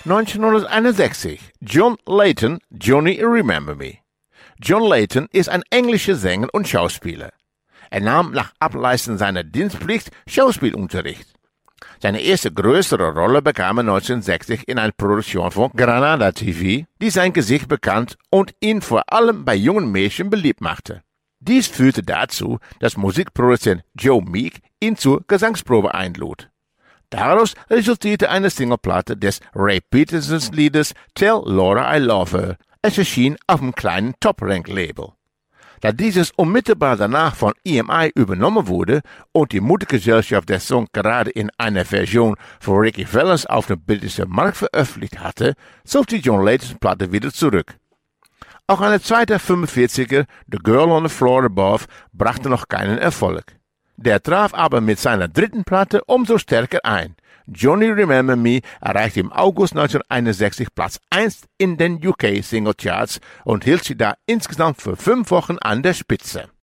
1961. John Leyton, Johnny Remember Me. John Leyton ist ein englischer Sänger und Schauspieler. Er nahm nach Ableisten seiner Dienstpflicht Schauspielunterricht. Seine erste größere Rolle bekam er 1960 in einer Produktion von Granada TV, die sein Gesicht bekannt und ihn vor allem bei jungen Mädchen beliebt machte. Dies führte dazu, dass Musikproduzent Joe Meek ihn zur Gesangsprobe einlud. Daraus resultierte eine Singleplatte des Ray Petersons Liedes Tell Laura I Love Her. Es erschien auf dem kleinen Top-Rank-Label. Da dieses unmittelbar danach von EMI übernommen wurde und die Muttergesellschaft der Song gerade in einer Version von Ricky Valens auf dem britischen Markt veröffentlicht hatte, zog die John Leytons Platte wieder zurück. Auch eine zweite 45er, The Girl on the Floor Above, brachte noch keinen Erfolg. Der traf aber mit seiner dritten Platte umso stärker ein. Johnny Remember Me erreichte im August 1961 Platz 1 in den UK Single Charts und hielt sie da insgesamt für 5 Wochen an der Spitze.